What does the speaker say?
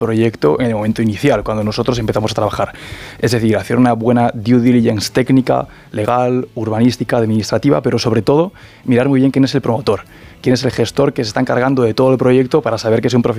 proyecto en el momento inicial, cuando nosotros empezamos a trabajar. Es decir, hacer una buena due diligence técnica, legal, urbanística, administrativa, pero sobre todo mirar muy bien quién es el promotor, quién es el gestor que se está encargando de todo el proyecto para saber que es un profesional